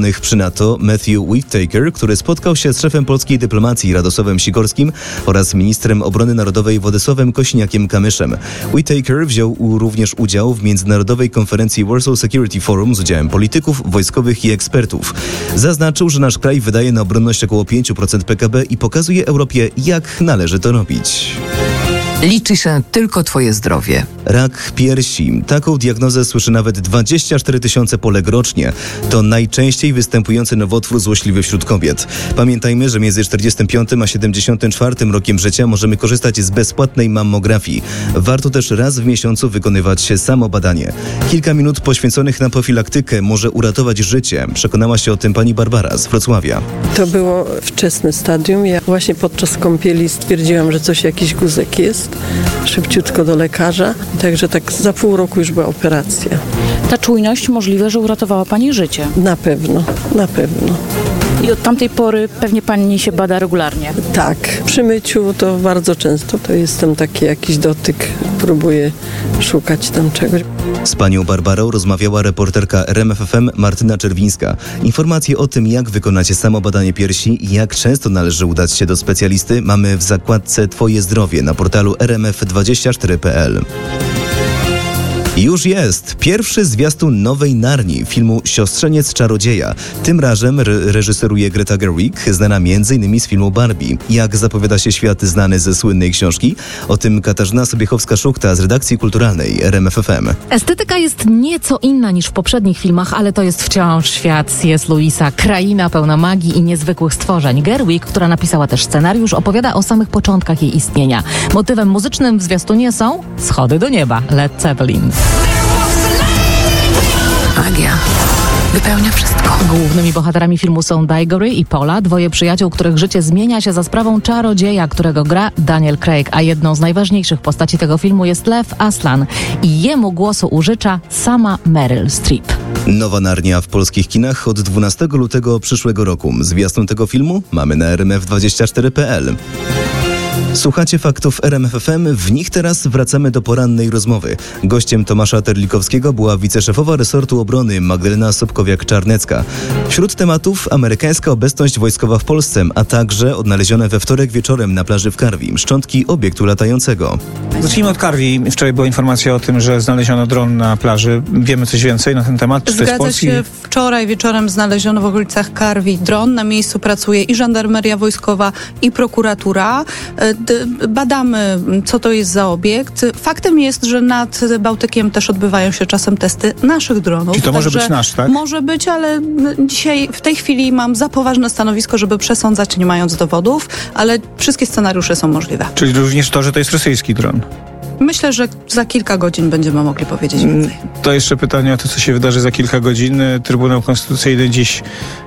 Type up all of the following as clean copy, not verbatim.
delegowanych przy NATO Matthew Whitaker, który spotkał się z szefem polskiej dyplomacji Radosławem Sikorskim oraz ministrem obrony narodowej Władysławem Kosiniakiem-Kamyszem. Whitaker wziął również udział w międzynarodowej konferencji Warsaw Security Forum z udziałem polityków, wojskowych i ekspertów. Zaznaczył, że nasz kraj wydaje na obronność około 5% PKB i pokazuje Europie, jak należy to robić. Liczy się tylko twoje zdrowie. Rak piersi. Taką diagnozę słyszy nawet 24 000 Polek rocznie. To najczęściej występujący nowotwór złośliwy wśród kobiet. Pamiętajmy, że między 45 a 74 rokiem życia możemy korzystać z bezpłatnej mammografii. Warto też raz w miesiącu wykonywać samobadanie. Kilka minut poświęconych na profilaktykę może uratować życie. Przekonała się o tym pani Barbara z Wrocławia. To było wczesne stadium. Ja właśnie podczas kąpieli stwierdziłam, że jakiś guzek jest. Szybciutko do lekarza. Także tak za pół roku już była operacja. Ta czujność możliwe, że uratowała pani życie. Na pewno, na pewno. I od tamtej pory pewnie pani się bada regularnie. Tak, przy myciu to bardzo często to jestem taki jakiś dotyk, próbuję szukać tam czegoś. Z panią Barbarą rozmawiała reporterka RMF FM Martyna Czerwińska. Informacje o tym, jak wykonać samobadanie piersi i jak często należy udać się do specjalisty, mamy w zakładce Twoje zdrowie na portalu rmf24.pl. Już jest pierwszy zwiastun nowej Narni, filmu Siostrzeniec Czarodzieja. Tym razem reżyseruje Greta Gerwig, znana m.in. z filmu Barbie. Jak zapowiada się świat znany ze słynnej książki? O tym Katarzyna Sobiechowska-Szukta z redakcji kulturalnej RMF FM. Estetyka jest nieco inna niż w poprzednich filmach, ale to jest wciąż świat C.S. Lewisa, kraina pełna magii i niezwykłych stworzeń. Gerwig, która napisała też scenariusz, opowiada o samych początkach jej istnienia. Motywem muzycznym w zwiastunie są schody do nieba, Led Zeppelin. Magia wypełnia wszystko. Głównymi bohaterami filmu są Digory i Paula, dwoje przyjaciół, których życie zmienia się za sprawą czarodzieja, którego gra Daniel Craig, a jedną z najważniejszych postaci tego filmu jest Lev Aslan i jemu głosu użycza sama Meryl Streep. Nowa Narnia w polskich kinach od 12 lutego przyszłego roku. Zwiastun tego filmu mamy na rmf24.pl. Słuchacie faktów RMF FM, w nich teraz wracamy do porannej rozmowy. Gościem Tomasza Terlikowskiego była wiceszefowa resortu obrony Magdalena Sobkowiak-Czarnecka. Wśród tematów amerykańska obecność wojskowa w Polsce, a także odnalezione we wtorek wieczorem na plaży w Karwi szczątki obiektu latającego. Zacznijmy od Karwi. Wczoraj była informacja o tym, że znaleziono dron na plaży. Wiemy coś więcej na ten temat? Czy Zgadza to jest się. Wczoraj wieczorem znaleziono w okolicach Karwi dron. Na miejscu pracuje i żandarmeria wojskowa, i prokuratura. Badamy, co to jest za obiekt. Faktem jest, że nad Bałtykiem też odbywają się czasem testy naszych dronów. Czyli to może być nasz, tak? Może być, ale dzisiaj, w tej chwili mam za poważne stanowisko, żeby przesądzać, nie mając dowodów, ale wszystkie scenariusze są możliwe. Czyli również to, że to jest rosyjski dron? Myślę, że za kilka godzin będziemy mogli powiedzieć więcej. To jeszcze pytanie o to, co się wydarzy za kilka godzin. Trybunał Konstytucyjny dziś,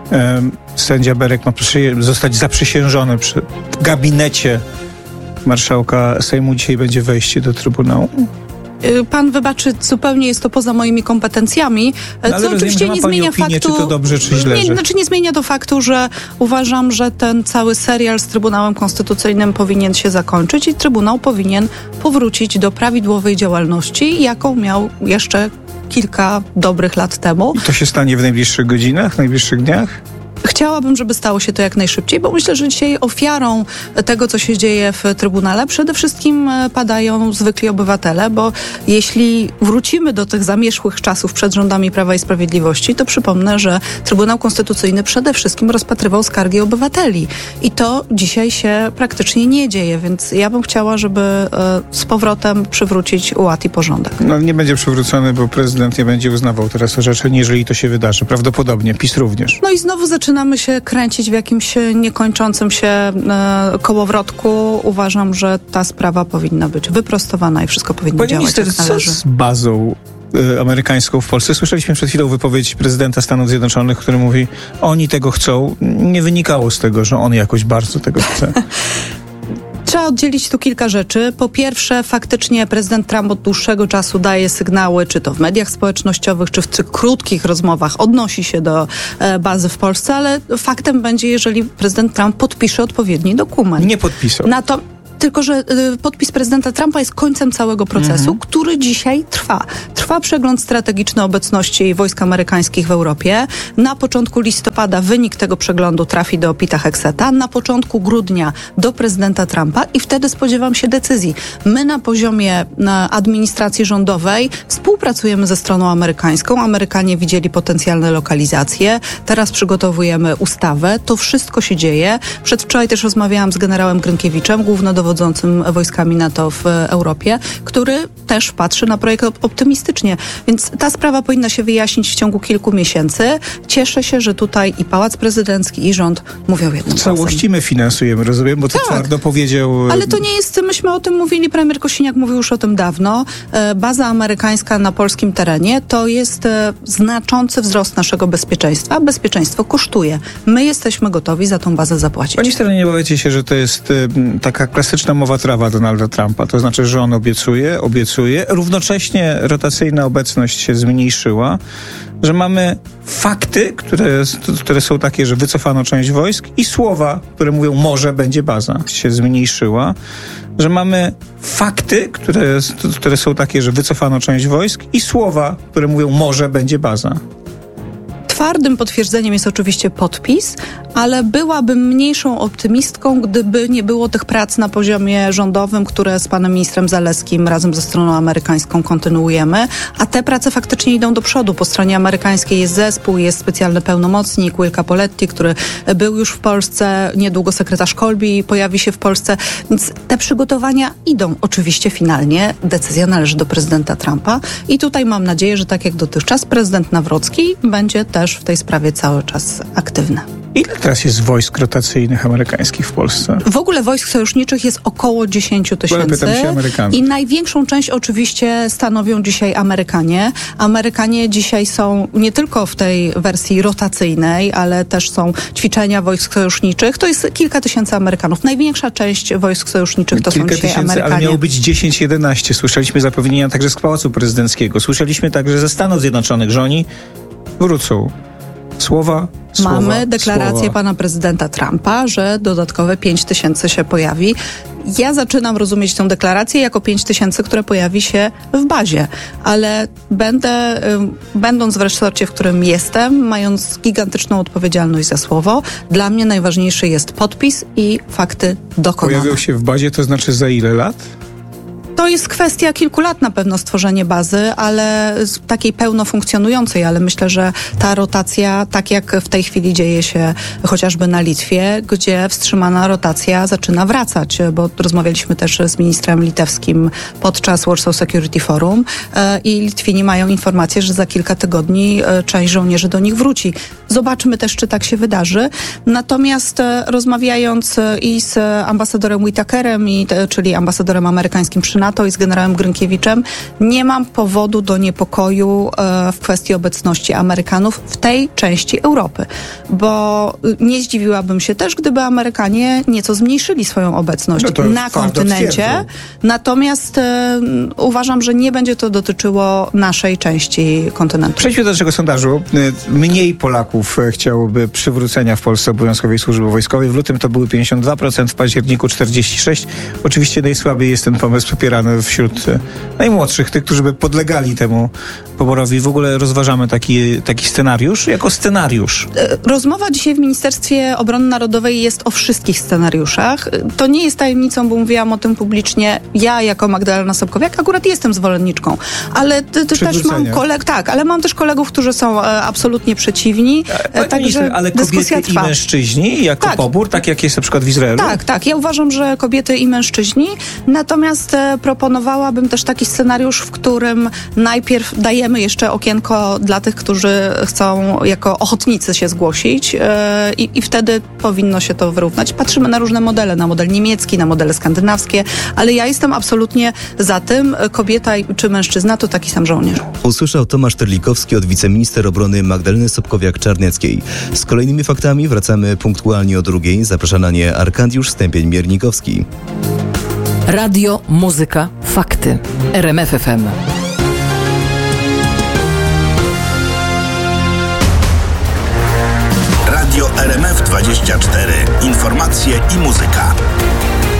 sędzia Berek ma zostać zaprzysiężony przy gabinecie marszałka Sejmu. Dzisiaj będzie wejście do Trybunału. Pan wybaczy, zupełnie jest to poza moimi kompetencjami, co oczywiście nie zmienia opinię, faktu, czy to dobrze, czy źle. Nie zmienia do faktu, że uważam, że ten cały serial z Trybunałem Konstytucyjnym powinien się zakończyć i Trybunał powinien powrócić do prawidłowej działalności, jaką miał jeszcze kilka dobrych lat temu. I to się stanie w najbliższych godzinach, w najbliższych dniach? Chciałabym, żeby stało się to jak najszybciej, bo myślę, że dzisiaj ofiarą tego, co się dzieje w Trybunale, przede wszystkim padają zwykli obywatele, bo jeśli wrócimy do tych zamierzchłych czasów przed rządami Prawa i Sprawiedliwości, to przypomnę, że Trybunał Konstytucyjny przede wszystkim rozpatrywał skargi obywateli i to dzisiaj się praktycznie nie dzieje, więc ja bym chciała, żeby z powrotem przywrócić ład i porządek. No nie będzie przywrócony, bo prezydent nie będzie uznawał teraz orzeczeń, jeżeli to się wydarzy. Prawdopodobnie, PiS również. No i znowu zaczynamy się kręcić w jakimś niekończącym się kołowrotku. Uważam, że ta sprawa powinna być wyprostowana i wszystko powinno działać jak należy. Co z bazą amerykańską w Polsce? Słyszeliśmy przed chwilą wypowiedź prezydenta Stanów Zjednoczonych, który mówi, oni tego chcą. Nie wynikało z tego, że on jakoś bardzo tego chce. Trzeba oddzielić tu kilka rzeczy. Po pierwsze, faktycznie prezydent Trump od dłuższego czasu daje sygnały, czy to w mediach społecznościowych, czy w tych krótkich rozmowach odnosi się do bazy w Polsce, ale faktem będzie, jeżeli prezydent Trump podpisze odpowiedni dokument. Nie podpisał. tylko że podpis prezydenta Trumpa jest końcem całego procesu, który dzisiaj trwa. Trwa przegląd strategiczny obecności wojsk amerykańskich w Europie. Na początku listopada wynik tego przeglądu trafi do Pita Hegseta, na początku grudnia do prezydenta Trumpa i wtedy spodziewam się decyzji. My na poziomie administracji rządowej współpracujemy ze stroną amerykańską. Amerykanie widzieli potencjalne lokalizacje. Teraz przygotowujemy ustawę. To wszystko się dzieje. Przedwczoraj też rozmawiałam z generałem Grynkiewiczem, głównodowodzącym wojskami NATO w Europie, który też patrzy na projekt optymistycznie. Więc ta sprawa powinna się wyjaśnić w ciągu kilku miesięcy. Cieszę się, że tutaj i Pałac Prezydencki, i rząd mówią jednym głosem. Całości my finansujemy, rozumiem, bo to twardo powiedział... Ale to nie jest, myśmy o tym mówili, premier Kosiniak mówił już o tym dawno. Baza amerykańska na polskim terenie to jest znaczący wzrost naszego bezpieczeństwa. Bezpieczeństwo kosztuje. My jesteśmy gotowi za tą bazę zapłacić. Pani wtedy nie obawiacie się, że to jest taka klasyczna mowa trawa Donalda Trumpa. To znaczy, że on obiecuje. Równocześnie rotacyjna obecność się zmniejszyła, że mamy fakty, które są takie, że wycofano część wojsk i słowa, które mówią, może będzie baza, się zmniejszyła, że mamy fakty, które są takie, że wycofano część wojsk i słowa, które mówią, może będzie baza. Twardym potwierdzeniem jest oczywiście podpis, ale byłabym mniejszą optymistką, gdyby nie było tych prac na poziomie rządowym, które z panem ministrem Zalewskim razem ze stroną amerykańską kontynuujemy, a te prace faktycznie idą do przodu. Po stronie amerykańskiej jest zespół, jest specjalny pełnomocnik Will Capoletti, który był już w Polsce, niedługo sekretarz Kolbi pojawi się w Polsce, więc te przygotowania idą. Oczywiście finalnie decyzja należy do prezydenta Trumpa i tutaj mam nadzieję, że tak jak dotychczas prezydent Nawrocki będzie też w tej sprawie cały czas aktywny. Ile teraz jest wojsk rotacyjnych amerykańskich w Polsce? W ogóle wojsk sojuszniczych jest około 10 000. Pytam się Amerykanów. I największą część oczywiście stanowią dzisiaj Amerykanie. Amerykanie dzisiaj są nie tylko w tej wersji rotacyjnej, ale też są ćwiczenia wojsk sojuszniczych. To jest kilka tysięcy Amerykanów. Największa część wojsk sojuszniczych to są dzisiaj Amerykanie. Ale miało być 10-11. Słyszeliśmy zapewnienia także z Pałacu Prezydenckiego. Słyszeliśmy także ze Stanów Zjednoczonych, że oni wrócą. Mamy deklarację pana prezydenta Trumpa, że dodatkowe 5 000 się pojawi. Ja zaczynam rozumieć tę deklarację jako 5 000, które pojawi się w bazie, ale będąc w resorcie, w którym jestem, mając gigantyczną odpowiedzialność za słowo, dla mnie najważniejszy jest podpis i fakty dokonane. Pojawią się w bazie, to znaczy za ile lat? To jest kwestia kilku lat na pewno stworzenie bazy, ale takiej pełno funkcjonującej, ale myślę, że ta rotacja, tak jak w tej chwili dzieje się chociażby na Litwie, gdzie wstrzymana rotacja zaczyna wracać, bo rozmawialiśmy też z ministrem litewskim podczas Warsaw Security Forum i Litwini mają informację, że za kilka tygodni część żołnierzy do nich wróci. Zobaczmy też, czy tak się wydarzy. Natomiast rozmawiając i z ambasadorem Whitakerem, czyli ambasadorem amerykańskim przy NATO i z generałem Grynkiewiczem, nie mam powodu do niepokoju w kwestii obecności Amerykanów w tej części Europy, bo nie zdziwiłabym się też, gdyby Amerykanie nieco zmniejszyli swoją obecność na kontynencie. Natomiast uważam, że nie będzie to dotyczyło naszej części kontynentu. Przejdźmy do naszego sondażu. Mniej Polaków chciałoby przywrócenia w Polsce obowiązkowej służby wojskowej. W lutym to były 52%, w październiku 46%. Oczywiście najsłabiej jest ten pomysł popierany wśród najmłodszych, tych, którzy by podlegali temu poborowi. W ogóle rozważamy taki scenariusz jako scenariusz. Rozmowa dzisiaj w Ministerstwie Obrony Narodowej jest o wszystkich scenariuszach. To nie jest tajemnicą, bo mówiłam o tym publicznie. Ja jako Magdalena Sobkowiak akurat jestem zwolenniczką, ale też mam ale mam też kolegów, którzy są absolutnie przeciwni. Także ale kobiety i mężczyźni jako pobór, tak jak jest na przykład w Izraelu? Tak. Ja uważam, że kobiety i mężczyźni. Natomiast proponowałabym też taki scenariusz, w którym najpierw dajemy jeszcze okienko dla tych, którzy chcą jako ochotnicy się zgłosić i wtedy powinno się to wyrównać. Patrzymy na różne modele, na model niemiecki, na modele skandynawskie, ale ja jestem absolutnie za tym, kobieta czy mężczyzna to taki sam żołnierz. Usłyszał Tomasz Terlikowski od wiceminister obrony Magdaleny Sobkowiak-Czarnieckiej. Z kolejnymi faktami wracamy punktualnie o 2:00. Zaprasza na nie Arkadiusz Stępień-Miernikowski. Radio, muzyka, fakty. RMF FM. Radio RMF 24. Informacje i muzyka.